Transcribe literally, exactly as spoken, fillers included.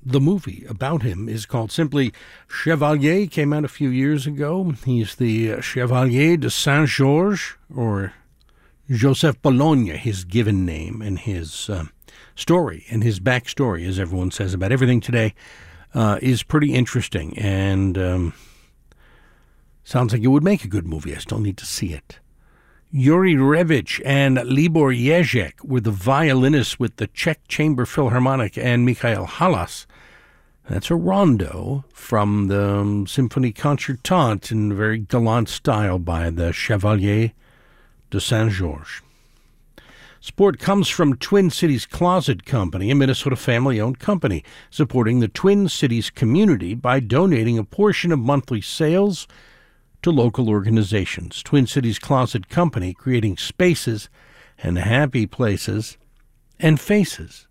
The movie about him is called simply Chevalier, came out a few years ago. He's the Chevalier de Saint-Georges, or Joseph Bologna, his given name, and his uh, story and his backstory, as everyone says about everything today, uh, is pretty interesting, and um, sounds like it would make a good movie. I still need to see it. Yuri Revich and Libor Jezek were the violinists with the Czech Chamber Philharmonic, and Mikhail Halas. That's a rondo from the um, Symphonie Concertante in a very gallant style by the Chevalier de Saint-Georges. Support comes from Twin Cities Closet Company, a Minnesota family-owned company, supporting the Twin Cities community by donating a portion of monthly sales to local organizations. Twin Cities Closet Company, creating spaces and happy places and faces.